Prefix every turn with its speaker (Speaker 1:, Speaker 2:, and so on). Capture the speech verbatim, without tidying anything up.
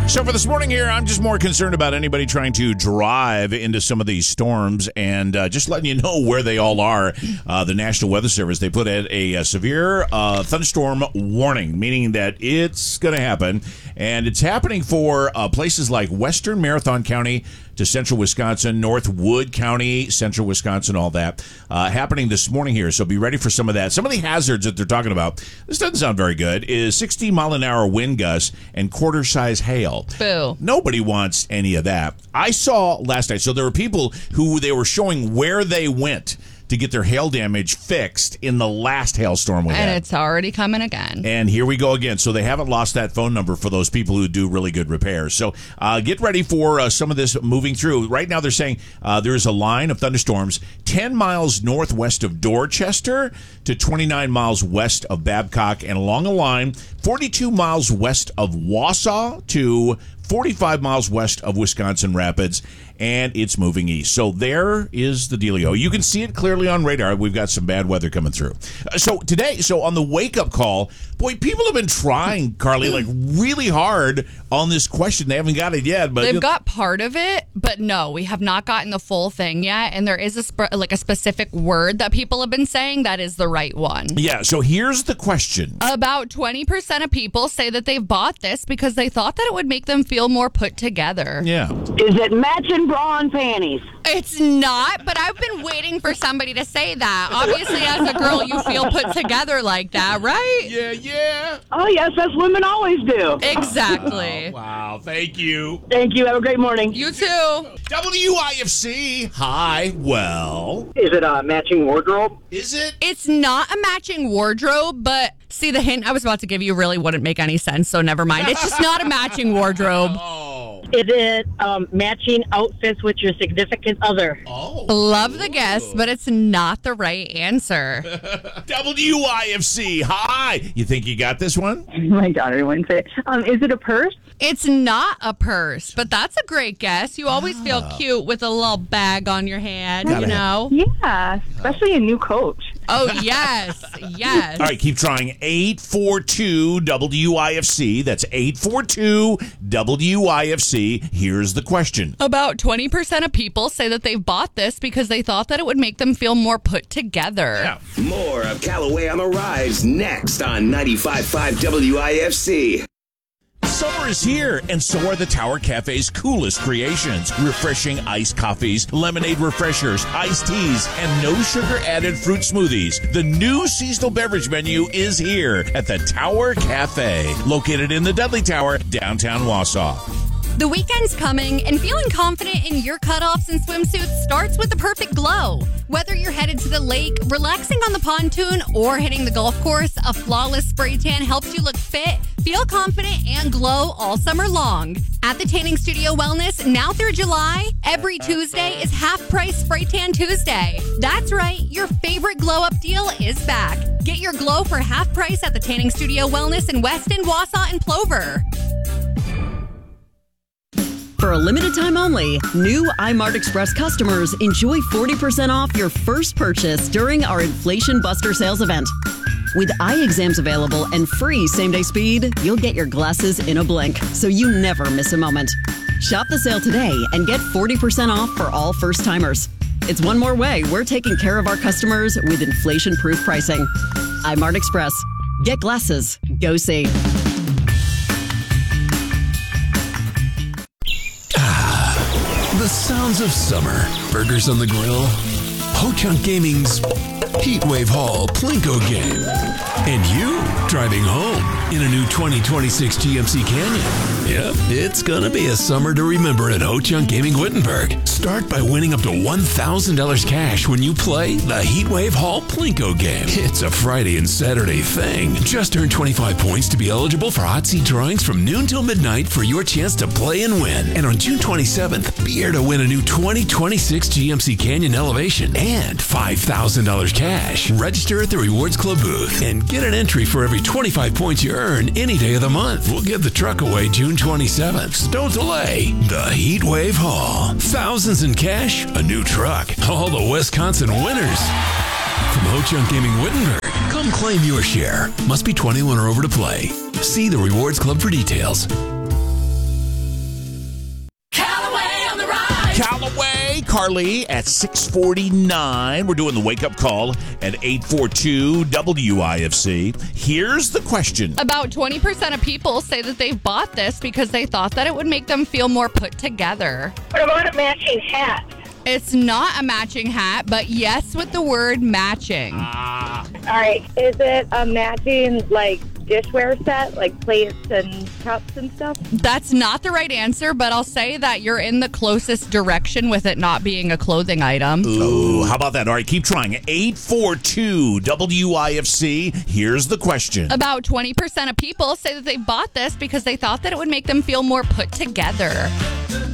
Speaker 1: So for this morning here, I'm just more concerned about anybody trying to drive into some of these storms and uh, just letting you know where they all are. Uh, the National Weather Service, they put out a, a severe uh, thunderstorm warning, meaning that it's going to happen. And it's happening for uh, places like western Marathon County to central Wisconsin, North Wood County, central Wisconsin, all that. Uh, happening this morning here, so be ready for some of that. Some of the hazards that they're talking about, this doesn't sound very good, is sixty mile an hour wind gusts and quarter-size hail.
Speaker 2: Boo.
Speaker 1: Nobody wants any of that. I saw last night, so there were people who they were showing where they went to get their hail damage fixed in the last hailstorm we had.
Speaker 2: And it's already coming again.
Speaker 1: And here we go again. So they haven't lost that phone number for those people who do really good repairs. So uh, get ready for uh, some of this moving through. Right now they're saying uh, there is a line of thunderstorms ten miles northwest of Dorchester to twenty-nine miles west of Babcock, and along a line forty-two miles west of Wausau to forty-five miles west of Wisconsin Rapids, and it's moving east. So there is the dealio. You can see it clearly on radar. We've got some bad weather coming through. Uh, so today, so on the wake-up call, boy, people have been trying, Carly, like really hard on this question. They haven't got it yet. But
Speaker 2: They've got part of it, but no, we have not gotten the full thing yet. And there is a sp- like a specific word that people have been saying that is the right one.
Speaker 1: Yeah, so here's the question.
Speaker 2: About twenty percent of people say that they've bought this because they thought that it would make them feel more put together.
Speaker 1: Yeah.
Speaker 3: Is it matching bra and panties?
Speaker 2: It's not, but I've been waiting for somebody to say that. Obviously, as a girl, you feel put together like that, right?
Speaker 1: Yeah, yeah.
Speaker 3: Oh, yes, as women always do.
Speaker 2: Exactly.
Speaker 1: Oh, wow, thank you.
Speaker 3: Thank you. Have a great morning.
Speaker 2: You too.
Speaker 1: W I F C, hi, well.
Speaker 4: Is it a matching wardrobe?
Speaker 1: Is it?
Speaker 2: It's not a matching wardrobe, but see, the hint I was about to give you really wouldn't make any sense, so never mind. It's just not a matching wardrobe.
Speaker 1: Oh.
Speaker 3: Is it um, matching outfits with your significant other?
Speaker 1: Oh.
Speaker 2: Love the guess, but it's not the right answer.
Speaker 1: W I F C, hi. You think you got this one?
Speaker 5: My daughter wouldn't say it. Um, is it a purse?
Speaker 2: It's not a purse, but that's a great guess. You always feel cute with a little bag on your hand,
Speaker 1: Gotta
Speaker 2: you know?
Speaker 5: Yeah, especially a new coach.
Speaker 2: Oh, yes, yes.
Speaker 1: All right, keep trying. eight four two W I F C. That's eight four two W I F C. Here's the question.
Speaker 2: About twenty percent of people say that they've bought this because they thought that it would make them feel more put together.
Speaker 1: Yeah.
Speaker 6: More of Callaway on the Rise next on ninety-five point five W I F C.
Speaker 1: Summer is here, and so are the Tower Cafe's coolest creations. Refreshing iced coffees, lemonade refreshers, iced teas, and no sugar-added fruit smoothies. The new seasonal beverage menu is here at the Tower Cafe, located in the Dudley Tower, downtown Wausau.
Speaker 2: The weekend's coming, and feeling confident in your cutoffs and swimsuits starts with the perfect glow. Whether you're headed to the lake, relaxing on the pontoon, or hitting the golf course, a flawless spray tan helps you look fit, feel confident, and glow all summer long. At the Tanning Studio Wellness, now through July, every Tuesday is half-price Spray Tan Tuesday. That's right, your favorite glow-up deal is back. Get your glow for half price at the Tanning Studio Wellness in Weston, Wausau, and Plover.
Speaker 7: For a limited time only, new iMart Express customers enjoy forty percent off your first purchase during our Inflation Buster sales event. With eye exams available and free same-day speed, you'll get your glasses in a blink, so you never miss a moment. Shop the sale today and get forty percent off for all first-timers. It's one more way we're taking care of our customers with inflation-proof pricing. iMart Express. Get glasses. Go see.
Speaker 8: The sounds of summer. Burgers on the grill. Ho-Chunk Gaming's Heatwave Hall Plinko game. And you driving home in a new twenty twenty-six G M C Canyon. Yep, it's gonna be a summer to remember at Ho-Chunk Gaming Wittenberg. Start by winning up to one thousand dollars cash when you play the Heatwave Hall Plinko game. It's a Friday and Saturday thing. Just earn twenty-five points to be eligible for hot seat drawings from noon till midnight for your chance to play and win. And on June twenty-seventh, be here to win a new twenty twenty-six G M C Canyon Elevation and five thousand dollars cash. Register at the Rewards Club booth and get an entry for every twenty-five points you earn any day of the month. We'll give the truck away June twenty-seventh. So don't delay. The Heatwave Hall. Thousands in cash, a new truck. All the Wisconsin winners. From Ho-Chunk Gaming Wittenberg, come claim your share. Must be twenty-one or over to play. See the Rewards Club for details.
Speaker 1: Callaway, Carly at six forty-nine. We're doing the wake-up call at eight four two W I F C. Here's the question.
Speaker 2: About twenty percent of people say that they've bought this because they thought that it would make them feel more put together.
Speaker 3: What about a matching hat?
Speaker 2: It's not a matching hat, but yes with the word matching.
Speaker 1: Ah.
Speaker 5: All right. Is it a matching, like, dishware set, like plates and cups and stuff?
Speaker 2: That's not the right answer, but I'll say that you're in the closest direction with it not being a clothing item.
Speaker 1: Ooh, how about that? All right, keep trying. eight four two W I F C. Here's the question.
Speaker 2: About twenty percent of people say that they bought this because they thought that it would make them feel more put together.